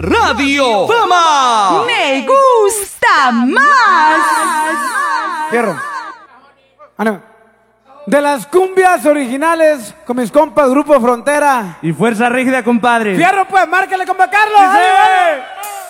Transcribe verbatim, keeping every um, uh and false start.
Radio Fama. Me gusta más. Fierro. Ánimo. De las cumbias originales con mis compas Grupo Frontera. Y Fuerza Rígida, compadre. Fierro, pues, márcale, compa Carlos. ¡Sí!